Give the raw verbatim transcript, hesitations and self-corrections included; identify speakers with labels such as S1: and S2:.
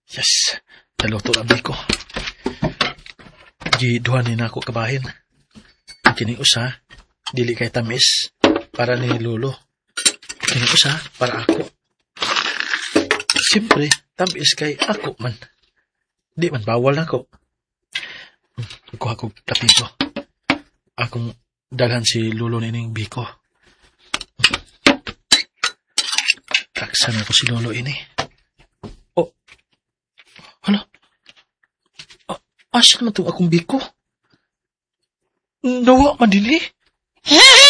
S1: Yes, naluto ang biko. Giduhanin ako kabahin. Kini usa, dili kay tamis, para ni Lolo. Kini usa, para ako. Siyempre, tamis kay ako man. Di man bawal ako. Kuha ko kapito. Akong dalhan si Lolo nining biko. Taksan ako si Lolo ini. Oh, hala. Ah, asa naman itong akong biko? Nawa man din eh.